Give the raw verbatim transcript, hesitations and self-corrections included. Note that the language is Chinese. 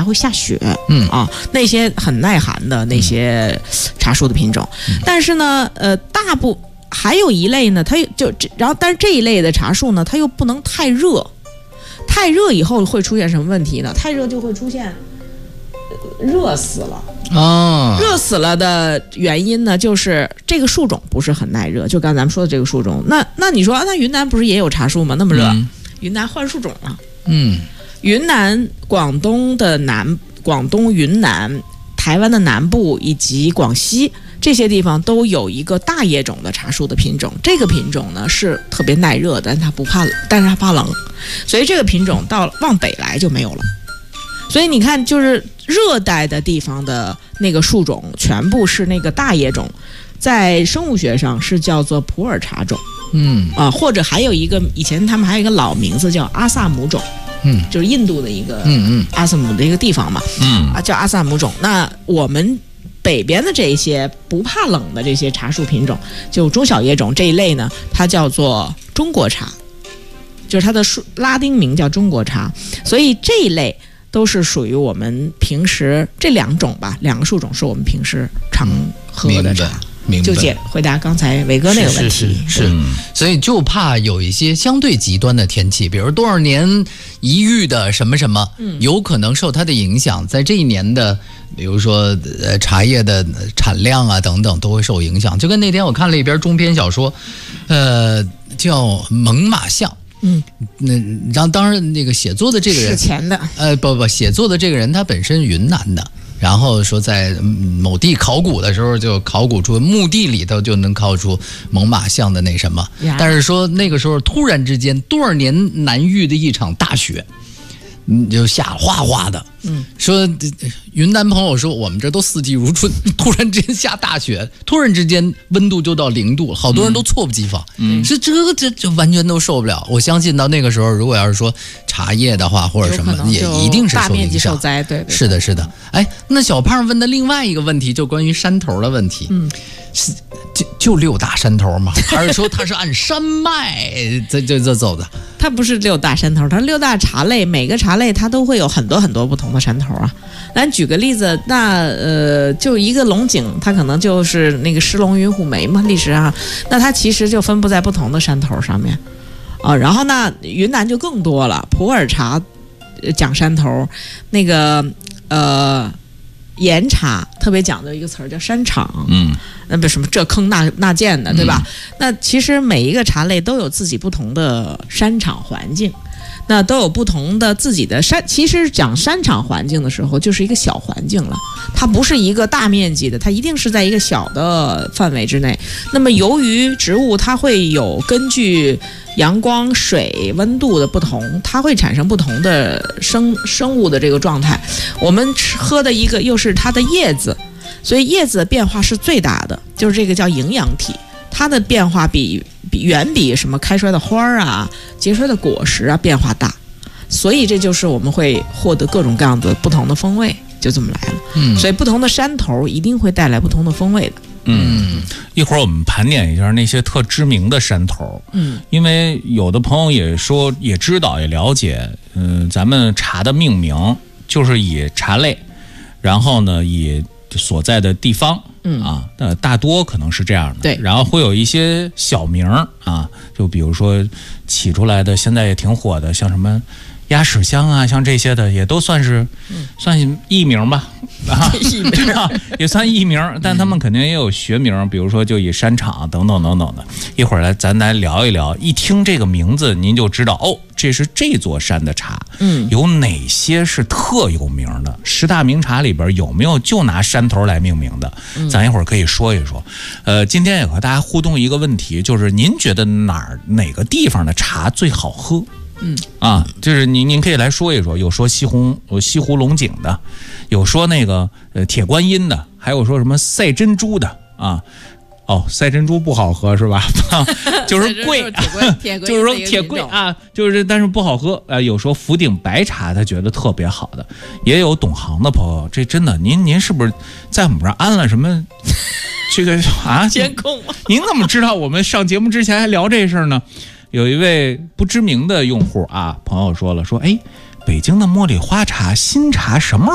会下雪， 嗯啊，那些很耐寒的那些茶树的品种。嗯、但是呢，呃，大部还有一类呢，它就这，然后但是这一类的茶树呢，它又不能太热，太热以后会出现什么问题呢？太热就会出现热死了。 哦， 热死了的原因呢，就是这个树种不是很耐热，就刚才咱们说的这个树种。那那你说，那云南不是也有茶树吗？那么热，嗯、云南换树种了。 嗯， 云南、广东的南、广东、云南、台湾的南部以及广西这些地方都有一个大叶种的茶树的品种。这个品种呢是特别耐热，但它不怕，但是它怕冷，所以这个品种到往北来就没有了。所以你看，就是热带的地方的那个树种全部是那个大叶种，在生物学上是叫做普洱茶种， 嗯啊，或者还有一个以前他们还有一个老名字叫阿萨姆种， 嗯， 就是印度的一个嗯嗯阿萨姆的一个地方嘛， 嗯啊叫阿萨姆种。那我们北边的这些不怕冷的这些茶树品种，就中小叶种这一类呢，它叫做中国茶，就是它的树拉丁名叫中国茶，所以这一类都是属于我们平时这两种吧，两个树种是我们平时常喝的茶。 明白， 就解回答刚才伟哥那个问题， 是是是是、嗯，所以就怕有一些相对极端的天气，比如多少年一遇的什么什么，嗯，有可能受它的影响，在这一年的，比如说呃茶叶的产量啊等等都会受影响。就跟那天我看了一篇中篇小说，呃，叫《猛犸象》。 嗯， 那然后当然那个写作的这个人是钱的， 呃不不，写作的这个人他本身云南的，然后说在某地考古的时候就考古出墓地里头就能考出猛犸象的那什么，但是说那个时候突然之间多少年难遇的一场大雪，嗯，就下哗哗的，嗯，说云南朋友说我们这都四季如春，突然之间下大雪，突然之间温度就到零度了，好多人都猝不及防，嗯，是这个这这完全都受不了。我相信到那个时候，如果要是说茶叶的话或者什么，也一定是受影响， 大面积受灾，对， 是的，是的。哎，那小胖问的另外一个问题，就关于山头的问题，嗯，是就就六大山头吗？还是说它是按山脉这这这走的？ 它不是六大山头，它六大茶类，每个茶类它都会有很多很多不同的山头啊。咱举个例子，那呃，就一个龙井，它可能就是那个石龙云虎梅嘛，历史上，那它其实就分布在不同的山头上面啊。然后呢，云南就更多了，普洱茶讲山头，那个呃。岩茶特别讲究一个词儿叫山场， 嗯， 那不什么这坑那那涧的，对吧？嗯、那其实每一个茶类都有自己不同的山场环境，那都有不同的自己的山。其实讲山场环境的时候，就是一个小环境了，它不是一个大面积的，它一定是在一个小的范围之内。那么由于植物它会有根据阳光、水、温度的不同，它会产生不同的生生物的这个状态。我们吃喝的一个又是它的叶子，所以叶子的变化是最大的，就是这个叫营养体，它的变化比比远比什么开出来的花啊、结出来的果实啊变化大，所以这就是我们会获得各种各样的不同的风味，就这么来了。嗯，所以不同的山头一定会带来不同的风味的。 嗯，一会儿我们盘点一下那些特知名的山头。嗯，因为有的朋友也说也知道也了解，嗯、呃，咱们茶的命名就是以茶类，然后呢以所在的地方，嗯啊，呃大多可能是这样的。 对， 然后会有一些小名啊，就比如说起出来的，现在也挺火的，像什么鸭屎香啊，像这些的也都算是、嗯、算艺名吧，啊， 艺名啊，也算艺名，但他们肯定也有学名，比如说就以山场等等等等的。一会儿来咱来聊一聊，一听这个名字您就知道哦，这是这座山的茶。嗯，有哪些是特有名的？十大名茶里边有没有就拿山头来命名的？嗯、咱一会儿可以说一说。呃，今天也和大家互动一个问题，就是您觉得哪儿哪个地方的茶最好喝？嗯啊，就是您您可以来说一说，有说西湖有西湖龙井的，有说那个呃铁观音的，还有说什么赛珍珠的啊。哦，赛珍珠不好喝是吧？就是贵，就是说铁贵啊，就是但是不好喝啊、呃。有说福鼎白茶，他觉得特别好的，也有懂行的朋友，这真的，您您是不是在我们这儿安了什么这个啊监控？ 您怎么知道我们上节目之前还聊这事儿呢？有一位不知名的用户啊，朋友说了，说哎，北京的茉莉花茶新茶什么